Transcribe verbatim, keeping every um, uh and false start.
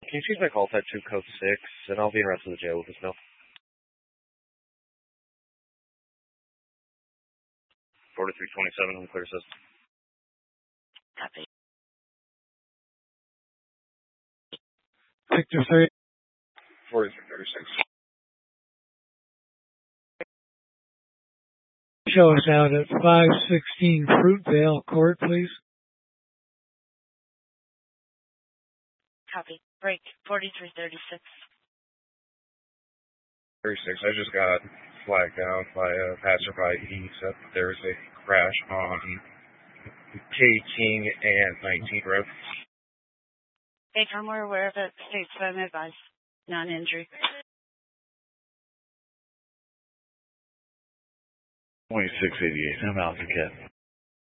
can you change my call type to code six, and I'll be in the rest of the jail with this now. forty-three twenty-seven on the clear system. Copy. Victor three. forty-three thirty-six. Show us out at five sixteen Fruitvale Court, please. Copy. Break. forty-three thirty-six. thirty-six. I just got flagged down by a passerby. He said there's a crash on eighteen and nineteenth Road. Hey, Tom, we're aware of it. States by my advice. Non-injury. twenty-six eighty-eight. I'm out to get.